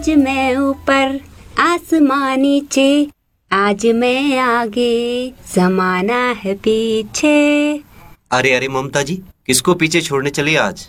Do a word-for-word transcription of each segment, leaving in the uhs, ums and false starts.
आज मैं ऊपर आसमां नीचे, आज मैं आगे जमाना है पीछे। अरे अरे ममता जी, किसको पीछे छोड़ने चले आज?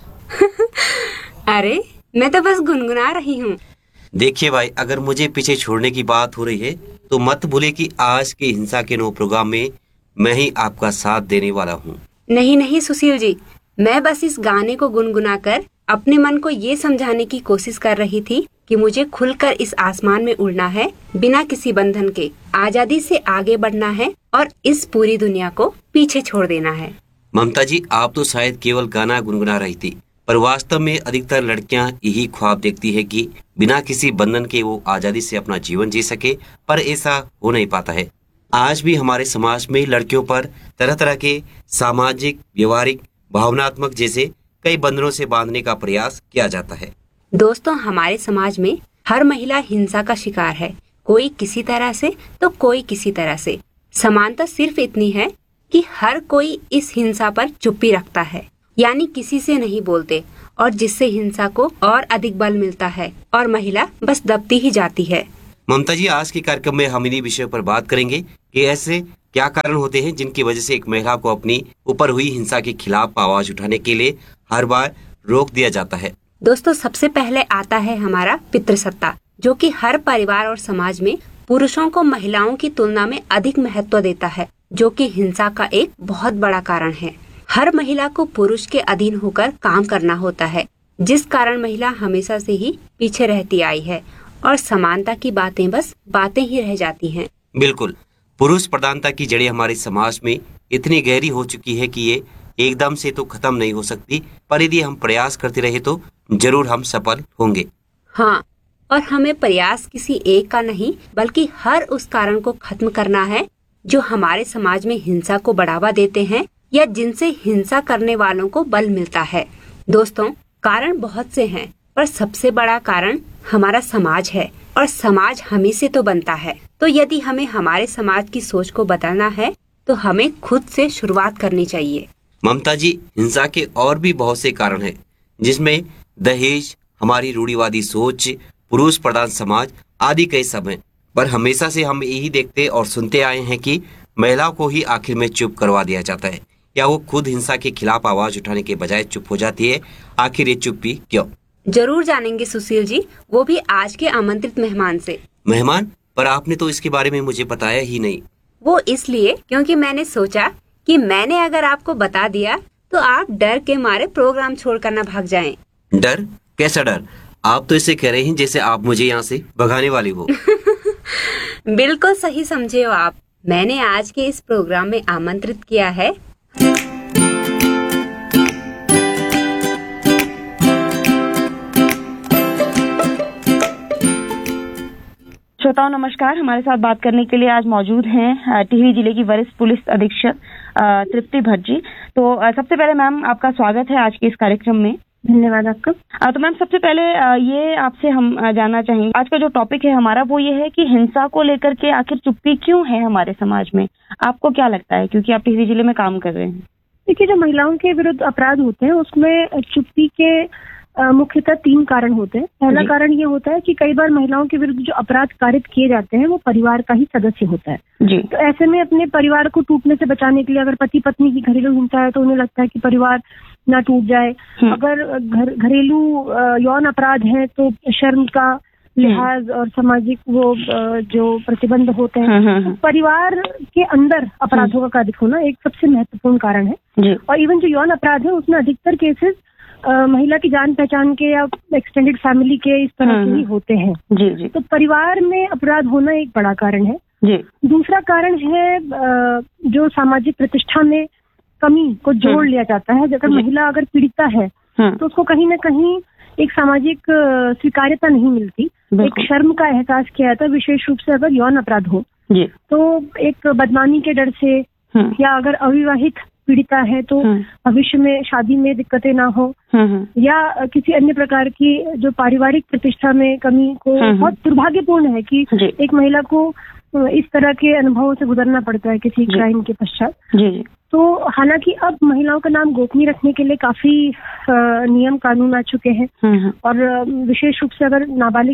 अरे मैं तो बस गुनगुना रही हूँ। देखिए भाई, अगर मुझे पीछे छोड़ने की बात हो रही है तो मत भूले कि आज के हिंसा के नो प्रोग्राम में मैं ही आपका साथ देने वाला हूँ। नहीं नहीं सुशील जी, मैं बस इस गाने को गुनगुनाकर अपने मन को ये समझाने की कोशिश कर रही थी कि मुझे खुलकर इस आसमान में उड़ना है, बिना किसी बंधन के आजादी से आगे बढ़ना है और इस पूरी दुनिया को पीछे छोड़ देना है। ममता जी, आप तो शायद केवल गाना गुनगुना रही थी, पर वास्तव में अधिकतर लड़कियां यही ख्वाब देखती है कि बिना किसी बंधन के वो आजादी से अपना जीवन जी सके, पर ऐसा हो नहीं पाता है। आज भी हमारे समाज में लड़कियों पर तरह तरह के सामाजिक, व्यवहारिक, भावनात्मक जैसे कई बंधनों से बांधने का प्रयास किया जाता है। दोस्तों, हमारे समाज में हर महिला हिंसा का शिकार है, कोई किसी तरह से तो कोई किसी तरह से। समानता सिर्फ इतनी है कि हर कोई इस हिंसा पर चुप्पी रखता है, यानी किसी से नहीं बोलते, और जिससे हिंसा को और अधिक बल मिलता है और महिला बस दबती ही जाती है। ममता जी, आज के कार्यक्रम में हम इन्हीं विषयों पर बात करेंगे कि ऐसे क्या कारण होते हैं जिनकी वजह से एक महिला को अपनी ऊपर हुई हिंसा के खिलाफ आवाज उठाने के लिए हर बार रोक दिया जाता है। दोस्तों, सबसे पहले आता है हमारा पितृसत्ता, जो कि हर परिवार और समाज में पुरुषों को महिलाओं की तुलना में अधिक महत्व देता है, जो कि हिंसा का एक बहुत बड़ा कारण है। हर महिला को पुरुष के अधीन होकर काम करना होता है, जिस कारण महिला हमेशा से ही पीछे रहती आई है और समानता की बातें बस बातें ही रह जाती हैं। बिल्कुल, पुरुष प्रधानता की जड़ें हमारे समाज में इतनी गहरी हो चुकी है कि ये एकदम से तो खत्म नहीं हो सकती, पर यदि हम प्रयास करते रहे तो जरूर हम सफल होंगे। हाँ, और हमें प्रयास किसी एक का नहीं बल्कि हर उस कारण को खत्म करना है जो हमारे समाज में हिंसा को बढ़ावा देते हैं या जिनसे हिंसा करने वालों को बल मिलता है। दोस्तों, कारण बहुत से हैं, पर सबसे बड़ा कारण हमारा समाज है और समाज हमी से तो बनता है। तो यदि हमें हमारे समाज की सोच को बदलना है तो हमें खुद से शुरुआत करनी चाहिए। ममता जी, हिंसा के और भी बहुत से कारण हैं, जिसमें दहेज, हमारी रूढ़िवादी सोच, पुरुष प्रधान समाज आदि कई सब हैं। पर हमेशा से हम यही देखते और सुनते आए हैं कि महिलाओं को ही आखिर में चुप करवा दिया जाता है, या वो खुद हिंसा के खिलाफ आवाज उठाने के बजाय चुप हो जाती है। आखिर ये चुप्पी क्यों? जरूर जानेंगे सुशील जी, वो भी आज के आमंत्रित मेहमान से। मेहमान? पर आपने तो इसके बारे में मुझे बताया ही नहीं। वो इसलिए क्योंकि मैंने सोचा कि मैंने अगर आपको बता दिया तो आप डर के मारे प्रोग्राम छोड़कर न भाग जाएं। डर? कैसा डर? आप तो इसे कह रहे हैं जैसे आप मुझे यहाँ से भगाने वाली हो। बिल्कुल सही समझे हो आप। मैंने आज के इस प्रोग्राम में आमंत्रित किया है श्रोताओं नमस्कार। हमारे साथ बात करने के लिए आज मौजूद हैं टिहरी जिले की वरिष्ठ पुलिस अधीक्षक तृप्ति भट्ट जी। तो सबसे पहले मैम, आपका स्वागत है आज के इस कार्यक्रम में। धन्यवाद आपका। तो मैम, सबसे पहले ये आपसे हम जानना चाहेंगे, आज का जो टॉपिक है हमारा वो ये है कि हिंसा को लेकर के आखिर चुप्पी क्यों है हमारे समाज में? आपको क्या लगता है, क्योंकि आप टिहरी जिले में काम कर रहे हैं? देखिए, जो महिलाओं के विरुद्ध अपराध होते हैं उसमें चुप्पी के मुख्यतः तीन कारण होते हैं। पहला कारण ये होता है कि कई बार महिलाओं के विरुद्ध जो अपराध कारित किए जाते हैं वो परिवार का ही सदस्य होता है जी। तो ऐसे में अपने परिवार को टूटने से बचाने के लिए, अगर पति पत्नी की घरेलू हिंसा है तो उन्हें लगता है कि परिवार ना टूट जाए। अगर घर घरेलू यौन अपराध है तो शर्म का लिहाज और सामाजिक वो जो प्रतिबंध होते हैं, तो परिवार के अंदर अपराधों का कारित होना एक सबसे महत्वपूर्ण कारण है। और इवन जो यौन अपराध है उसमें अधिकतर केसेस Uh, महिला की जान पहचान के या एक्सटेंडेड फैमिली के इस तरह से ही होते हैं जी जी। तो परिवार में अपराध होना एक बड़ा कारण है जी। दूसरा कारण है uh, जो सामाजिक प्रतिष्ठा में कमी को जोड़ लिया जाता है। अगर महिला अगर पीड़िता है तो उसको कहीं ना कहीं एक सामाजिक स्वीकार्यता नहीं मिलती, एक शर्म का एहसास किया जाता है, विशेष रूप से अगर यौन अपराध हो तो एक बदनामी के डर से, या अगर अविवाहित पीड़िता है तो भविष्य में शादी में दिक्कतें ना हो, या किसी अन्य प्रकार की जो पारिवारिक प्रतिष्ठा में कमी को। बहुत दुर्भाग्यपूर्ण है कि एक महिला को इस तरह के अनुभवों से गुजरना पड़ता है किसी क्राइम के पश्चात। तो हालांकि अब महिलाओं का नाम गोपनीय रखने के लिए काफी नियम कानून आ चुके हैं, और विशेष रूप से अगर नाबालिग हो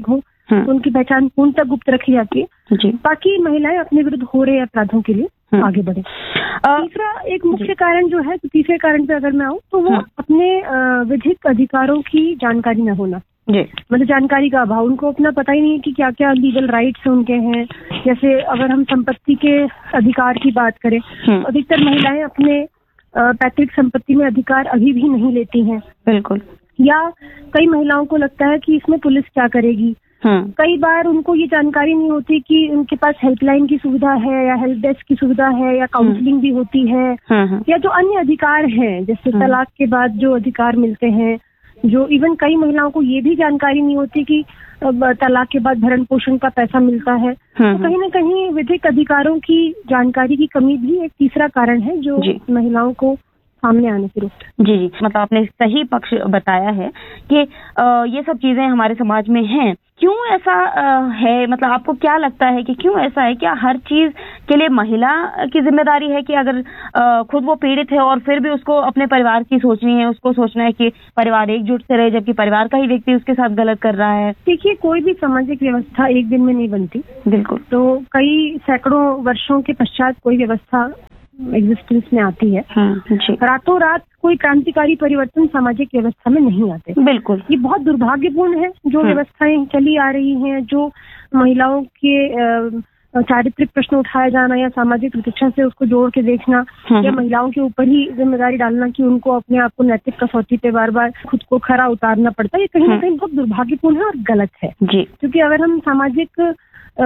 तो उनकी पहचान पूर्णतः गुप्त रखी जाती है जी। ताकि महिलाएं अपने विरुद्ध हो रहे अपराधों के लिए आगे बढ़े। तीसरा एक मुख्य कारण जो है, तो तीसरे कारण पे अगर मैं आऊँ तो वो अपने विधिक अधिकारों की जानकारी न होना जी। मतलब जानकारी का अभाव, उनको अपना पता ही नहीं है कि क्या क्या लीगल राइट्स उनके हैं। जैसे अगर हम संपत्ति के अधिकार की बात करें, अधिकतर महिलाएं अपने पैतृक संपत्ति में अधिकार अभी भी नहीं लेती हैं। बिल्कुल। या कई महिलाओं को लगता है कि इसमें पुलिस क्या करेगी। कई बार उनको ये जानकारी नहीं होती कि उनके पास हेल्पलाइन की सुविधा है या हेल्प डेस्क की सुविधा है या काउंसलिंग भी होती है, या जो अन्य अधिकार हैं जैसे तलाक के बाद जो अधिकार मिलते हैं, जो इवन कई महिलाओं को ये भी जानकारी नहीं होती कि तलाक के बाद भरण पोषण का पैसा मिलता है। तो कहीं ना कहीं विधिक अधिकारों की जानकारी की कमी भी एक तीसरा कारण है जो महिलाओं को सामने आने से रोकता। जी जी, मतलब आपने सही पक्ष बताया है कि आ, ये सब चीजें हमारे समाज में हैं। क्यों ऐसा आ, है, मतलब आपको क्या लगता है कि क्यों ऐसा है? क्या हर चीज के लिए महिला की जिम्मेदारी है कि अगर आ, खुद वो पीड़ित है और फिर भी उसको अपने परिवार की सोचनी है, उसको सोचना है कि परिवार एकजुट से रहे, जबकि परिवार का ही व्यक्ति उसके साथ गलत कर रहा है? देखिए, कोई भी सामाजिक व्यवस्था एक दिन में नहीं बनती। बिल्कुल। तो कई सैकड़ों वर्षों के पश्चात कोई व्यवस्था एग्जिस्टेंस में आती है। रातों रात कोई क्रांतिकारी परिवर्तन सामाजिक व्यवस्था में नहीं आते। बिल्कुल। ये बहुत दुर्भाग्यपूर्ण है जो व्यवस्थाएं चली आ रही हैं, जो महिलाओं के चारित्रिक प्रश्न उठाया जाना या सामाजिक प्रतिष्ठा से उसको जोड़ के देखना, या महिलाओं के ऊपर ही जिम्मेदारी डालना कि उनको अपने आप को नैतिक कसौटी पे बार बार खुद को खरा उतारना पड़ता है। ये कहीं ना कहीं बहुत दुर्भाग्यपूर्ण है और गलत है जी। क्योंकि अगर हम सामाजिक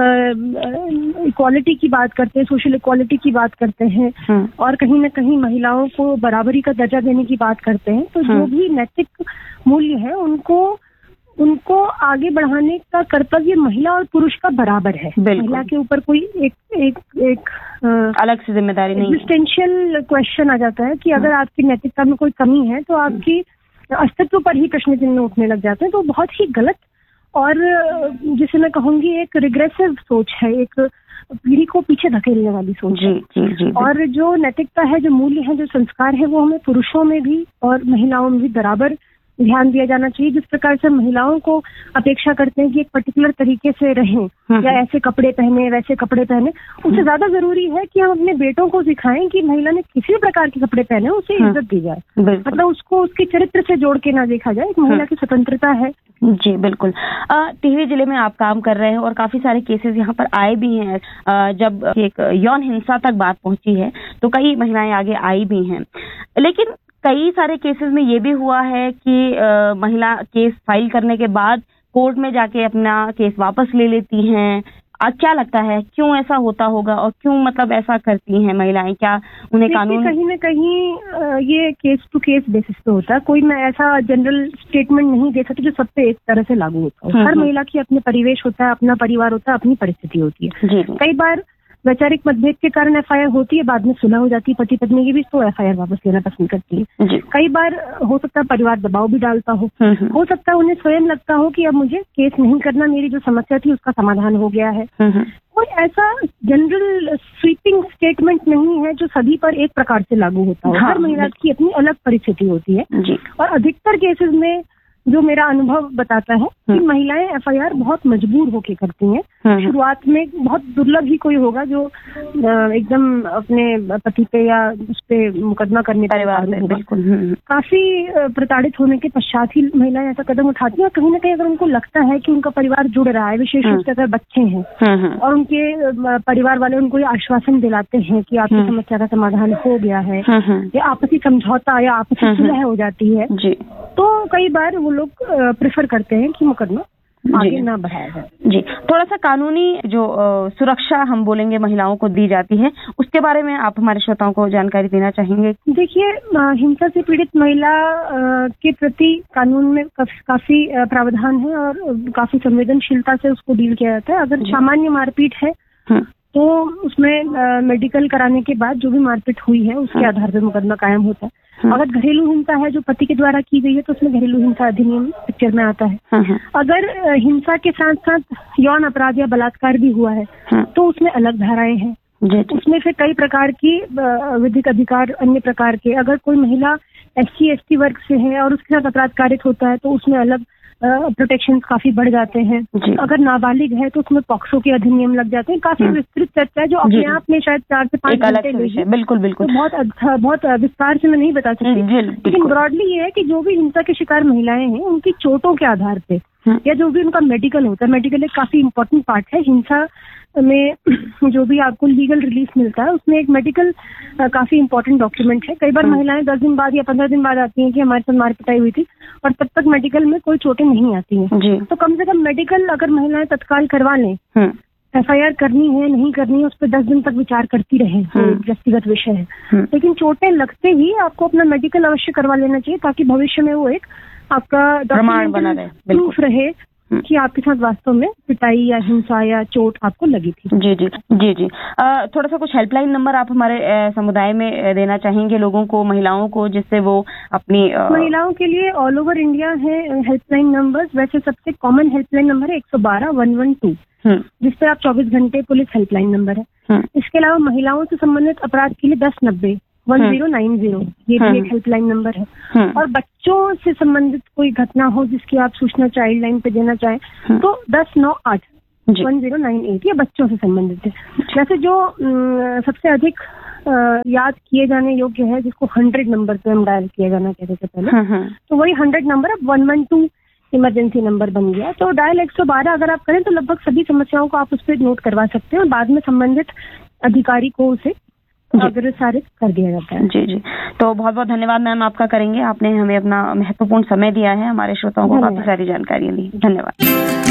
इक्वालिटी की बात करते हैं, सोशल इक्वालिटी की बात करते हैं और कहीं ना कहीं महिलाओं को बराबरी का दर्जा देने की बात करते हैं, तो जो भी नैतिक मूल्य है उनको उनको आगे बढ़ाने का कर्तव्य महिला और पुरुष का बराबर है। महिला के ऊपर कोई एक एक एक अलग से जिम्मेदारी नहीं। एग्जिस्टेंशियल क्वेश्चन आ जाता है कि अगर आपकी नैतिकता में कोई कमी है तो आपकी अस्तित्व पर ही प्रश्न चिन्ह उठने लग जाते हैं। तो बहुत ही गलत और जिसे मैं कहूंगी एक रिग्रेसिव सोच है, एक पीढ़ी को पीछे धकेलने वाली सोच है। जी, जी, जी, और जो नैतिकता है, जो मूल्य है, जो संस्कार है, वो हमें पुरुषों में भी और महिलाओं में भी बराबर ध्यान दिया जाना चाहिए। जिस प्रकार से महिलाओं को अपेक्षा करते हैं कि एक पर्टिकुलर तरीके से रहें या ऐसे कपड़े पहने, वैसे कपड़े पहने, उससे ज्यादा जरूरी है कि हम अपने बेटों को सिखाएं कि महिला ने किसी भी प्रकार के कपड़े पहने उसे इज्जत दी जाए। मतलब उसको उसके चरित्र से जोड़ के ना देखा जाए। एक महिला की स्वतंत्रता है। जी बिल्कुल। टिहरी जिले में आप काम कर रहे हैं और काफी सारे केसेस यहाँ पर आए भी हैं। आ, जब एक यौन हिंसा तक बात पहुंची है तो कई महिलाएं आगे आई भी हैं, लेकिन कई सारे केसेस में ये भी हुआ है कि आ, महिला केस फाइल करने के बाद कोर्ट में जाके अपना केस वापस ले लेती हैं। आज क्या लगता है क्यों ऐसा होता होगा और क्यों मतलब ऐसा करती हैं महिलाएं? क्या उन्हें कानून कहीं ना कहीं ये केस टू केस बेसिस पे होता है। कोई मैं ऐसा जनरल स्टेटमेंट नहीं दे सकती जो सब पे एक तरह से लागू होता है। हर महिला की अपने परिवेश होता है, अपना परिवार होता है, अपनी परिस्थिति होती है। कई बार वैचारिक मतभेद के कारण एफ आई आर होती है, बाद में सुलह हो जाती है पति पत्नी की भी, तो एफ आई आर वापस लेना पसंद करती है। कई बार हो सकता है परिवार दबाव भी डालता हो हो सकता है उन्हें स्वयं लगता हो कि अब मुझे केस नहीं करना, मेरी जो समस्या थी उसका समाधान हो गया है। कोई ऐसा जनरल स्वीपिंग स्टेटमेंट नहीं है जो सभी पर एक प्रकार से लागू होता है। हर महिला की अपनी अलग परिस्थिति होती है और अधिकतर केसेस में जो मेरा अनुभव बताता है कि महिलाएं एफ आई आर बहुत मजबूर होके करती हैं। शुरुआत में बहुत दुर्लभ ही कोई होगा जो एकदम अपने पति पे या उस पे मुकदमा करने परिवार में बिल्कुल काफी प्रताड़ित होने के पश्चात ही महिलाएं ऐसा कदम उठाती हैं। कहीं ना कहीं अगर उनको लगता है कि उनका परिवार जुड़ रहा है, विशेष रूप से अगर बच्चे हैं और उनके परिवार वाले उनको ये आश्वासन दिलाते हैं कि आपकी समस्या का समाधान हो गया है या आपसी समझौता या आपसी सुलह हो जाती है, तो कई बार वो लोग प्रेफर करते हैं कि मुकदमा आगे ना बढ़ाया जाए। जी, थोड़ा सा कानूनी जो आ, सुरक्षा हम बोलेंगे महिलाओं को दी जाती है, उसके बारे में आप हमारे श्रोताओं को जानकारी देना चाहेंगे? देखिए, हिंसा से पीड़ित महिला आ, के प्रति कानून में काफी प्रावधान है और काफी संवेदनशीलता से उसको डील किया जाता है। अगर सामान्य मारपीट है तो उसमें मेडिकल कराने के बाद जो भी मारपीट हुई है उसके आधार पर मुकदमा कायम होता है। अगर घरेलू हिंसा है जो पति के द्वारा की गई है तो उसमें घरेलू हिंसा अधिनियम पिक्चर में आता है। अगर हिंसा के साथ साथ यौन अपराध या बलात्कार भी हुआ है तो उसमें अलग धाराएं हैं। उसमें फिर कई प्रकार की विधिक अधिकार अन्य प्रकार के, अगर कोई महिला एस सी एस टी वर्ग से है और उसके साथ अपराध कारित होता है तो उसमें अलग प्रोटेक्शन काफी बढ़ जाते हैं। अगर नाबालिग है तो उसमें पॉक्सो के अधिनियम लग जाते हैं। काफी विस्तृत चर्चा है जो अपने आप में शायद चार से पांच घंटे लेगी। बिल्कुल बिल्कुल तो बहुत अच्छा, बहुत विस्तार से मैं नहीं बता सकती, लेकिन ब्रॉडली ये है कि जो भी हिंसा के शिकार महिलाएं हैं उनकी चोटों के आधार पे या जो भी उनका मेडिकल होता है, मेडिकल एक काफी इम्पोर्टेंट पार्ट है हिंसा में, जो भी आपको लीगल रिलीफ मिलता है उसमें एक मेडिकल काफी इम्पोर्टेंट डॉक्यूमेंट है। कई बार महिलाएं दस दिन बाद या पंद्रह दिन बाद आती हैं कि हमारे साथ मार पिटाई हुई थी और तब तक मेडिकल में कोई चोटें नहीं आती हैं। तो कम से कम मेडिकल अगर महिलाएं तत्काल करवा लें, एफ आई आर करनी है नहीं करनी है उस पर दस दिन तक विचार करती रहे, व्यक्तिगत विषय है, लेकिन चोटें लगते ही आपको अपना मेडिकल अवश्य करवा लेना चाहिए ताकि भविष्य में वो एक आपका प्रमाण बना रहे, प्रूफ रहे कि आपके साथ वास्तव में पिटाई या हिंसा या चोट आपको लगी थी। जी जी जी जी आ, थोड़ा सा कुछ हेल्पलाइन नंबर आप हमारे आ, समुदाय में देना चाहेंगे लोगों को, महिलाओं को, जिससे वो अपनी आ... महिलाओं के लिए ऑल ओवर इंडिया है हेल्पलाइन नंबर्स। वैसे सबसे कॉमन हेल्पलाइन नंबर है एक सौ बारह वन वन टू, जिसपे आप चौबीस घंटे पुलिस हेल्पलाइन नंबर है। इसके अलावा महिलाओं से संबंधित अपराध के लिए दस नब्बे वन जीरो नाइन जीरो ये भी एक हेल्पलाइन नंबर है। और बच्चों से संबंधित कोई घटना हो जिसकी आप सूचना चाइल्ड लाइन पे देना चाहें तो दस नौ आठ वन जीरो नाइन एट ये बच्चों से संबंधित है। वैसे जो न, सबसे अधिक आ, याद किए जाने योग्य है जिसको हंड्रेड नंबर पे हम डायल किया जाना कहते थे पहले, तो वही हंड्रेड नंबर अब one one two emergency number बन गया। तो डायल एक सौ बारह अगर आप करें तो लगभग सभी समस्याओं को आप उस पर नोट करवा सकते हैं और बाद में संबंधित अधिकारी को उसे अग्रसारित कर दिया जाता है। जी जी तो बहुत बहुत धन्यवाद मैम आपका करेंगे, आपने हमें अपना महत्वपूर्ण समय दिया है, हमारे श्रोताओं को काफी सारी जानकारियां दी। धन्यवाद।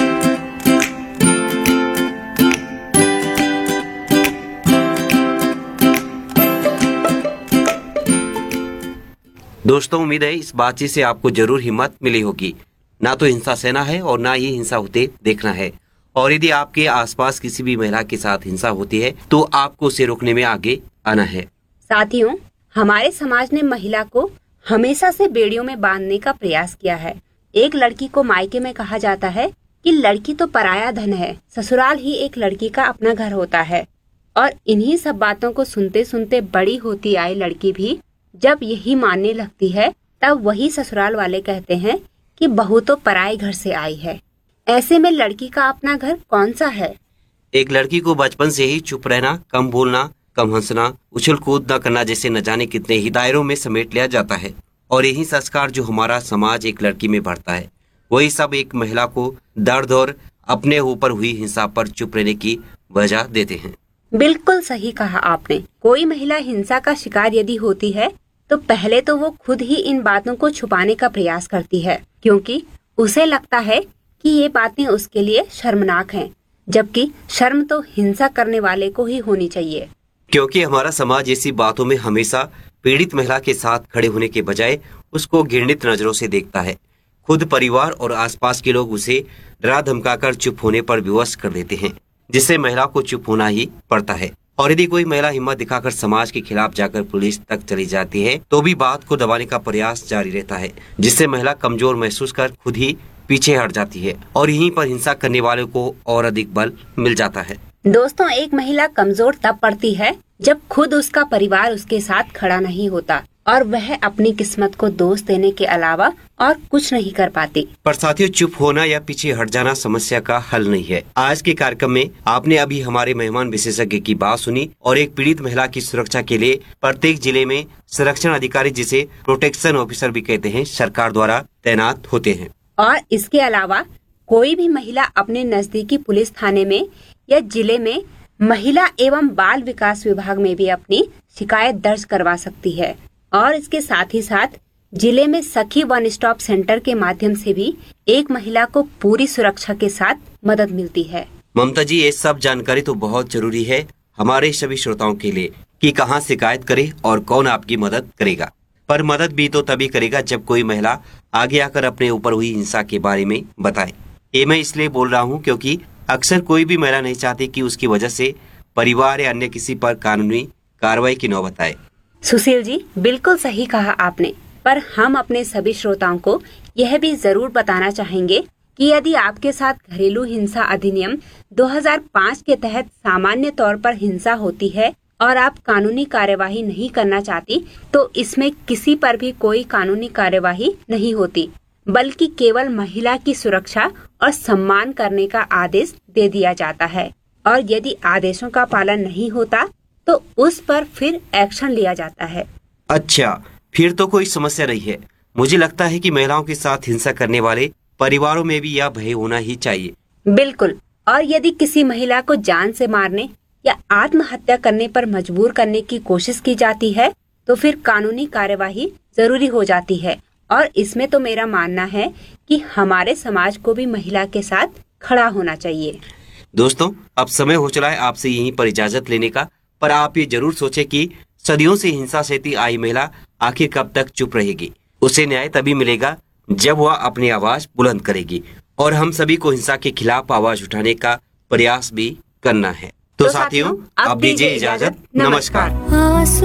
दोस्तों, उम्मीद है इस बातचीत से आपको जरूर हिम्मत मिली होगी। ना तो हिंसा सहना है और ना ही हिंसा होते देखना है। और यदि आपके आसपास किसी भी महिला के साथ हिंसा होती है तो आपको उसे रोकने में आगे आना है। साथियों, हमारे समाज ने महिला को हमेशा से बेड़ियों में बांधने का प्रयास किया है। एक लड़की को मायके में कहा जाता है कि लड़की तो पराया धन है, ससुराल ही एक लड़की का अपना घर होता है। और इन्हीं सब बातों को सुनते सुनते बड़ी होती आई लड़की भी जब यही मानने लगती है, तब वही ससुराल वाले कहते हैं कि बहू तो पराए घर से आई है। ऐसे में लड़की का अपना घर कौन सा है? एक लड़की को बचपन से ही चुप रहना, कम बोलना, कम हंसना, उछल कूद न करना जैसे न जाने कितने ही दायरों में समेट लिया जाता है। और यही संस्कार जो हमारा समाज एक लड़की में भरता है, वही सब एक महिला को दर्द और अपने ऊपर हुई हिंसा पर चुप रहने की वजह देते हैं। बिल्कुल सही कहा आपने। कोई महिला हिंसा का शिकार यदि होती है तो पहले तो वो खुद ही इन बातों को छुपाने का प्रयास करती है, क्योंकि उसे लगता है कि ये बातें उसके लिए शर्मनाक हैं, जबकि शर्म तो हिंसा करने वाले को ही होनी चाहिए। क्योंकि हमारा समाज ऐसी बातों में हमेशा पीड़ित महिला के साथ खड़े होने के बजाय उसको घृणित नजरों से देखता है। खुद परिवार और आसपास के लोग उसे डरा धमकाकर चुप होने पर विवश कर देते हैं, जिससे महिला को चुप होना ही पड़ता है। और यदि कोई महिला हिम्मत दिखाकर समाज के खिलाफ जाकर पुलिस तक चली जाती है तो भी बात को दबाने का प्रयास जारी रहता है, जिससे महिला कमजोर महसूस कर खुद ही पीछे हट जाती है और यहीं पर हिंसा करने वाले को और अधिक बल मिल जाता है। दोस्तों, एक महिला कमजोर तब पड़ती है जब खुद उसका परिवार उसके साथ खड़ा नहीं होता और वह अपनी किस्मत को दोष देने के अलावा और कुछ नहीं कर पाती। पर साथियों, चुप होना या पीछे हट जाना समस्या का हल नहीं है। आज के कार्यक्रम में आपने अभी हमारे मेहमान विशेषज्ञ की बात सुनी और एक पीड़ित महिला की सुरक्षा के लिए प्रत्येक जिले में संरक्षण अधिकारी, जिसे प्रोटेक्शन ऑफिसर भी कहते हैं, सरकार द्वारा तैनात होते हैं। और इसके अलावा कोई भी महिला अपने नजदीकी पुलिस थाने में या जिले में महिला एवं बाल विकास विभाग में भी अपनी शिकायत दर्ज करवा सकती है। और इसके साथ ही साथ जिले में सखी वन स्टॉप सेंटर के माध्यम से भी एक महिला को पूरी सुरक्षा के साथ मदद मिलती है। ममता जी, ये सब जानकारी तो बहुत जरूरी है हमारे सभी श्रोताओं के लिए कि कहाँ शिकायत करे और कौन आपकी मदद करेगा। पर मदद भी तो तभी करेगा जब कोई महिला आगे आकर अपने ऊपर हुई हिंसा के बारे में बताए। ये मैं इसलिए बोल रहा हूँ क्योंकि अक्सर कोई भी महिला नहीं चाहती कि उसकी वजह से परिवार या अन्य किसी पर कानूनी कार्रवाई की नौबत आए। सुशील जी, बिल्कुल सही कहा आपने। पर हम अपने सभी श्रोताओं को यह भी जरूर बताना चाहेंगे कि यदि आपके साथ घरेलू हिंसा अधिनियम दो हज़ार पाँच के तहत सामान्य तौर पर हिंसा होती है और आप कानूनी कार्यवाही नहीं करना चाहती, तो इसमें किसी पर भी कोई कानूनी कार्यवाही नहीं होती। बल्कि केवल महिला की सुरक्षा और सम्मान करने का आदेश दे दिया जाता है और यदि आदेशों का पालन नहीं होता तो उस पर फिर एक्शन लिया जाता है। अच्छा, फिर तो कोई समस्या नहीं है। मुझे लगता है कि महिलाओं के साथ हिंसा करने वाले परिवारों में भी यह भय होना ही चाहिए। बिल्कुल। और यदि किसी महिला को जान से मारने या आत्महत्या करने पर मजबूर करने की कोशिश की जाती है तो फिर कानूनी कार्यवाही जरूरी हो जाती है और इसमें तो मेरा मानना है कि हमारे समाज को भी महिला के साथ खड़ा होना चाहिए। दोस्तों, अब समय हो चला है आपसे यहीं पर इजाजत लेने का, पर आप ये जरूर सोचें कि सदियों से हिंसा सहती आई महिला आखिर कब तक चुप रहेगी। उसे न्याय तभी मिलेगा जब वह अपनी आवाज बुलंद करेगी और हम सभी को हिंसा के खिलाफ आवाज उठाने का प्रयास भी करना है। तो, तो साथियों, अब दीजिए इजाजत। नमस्कार।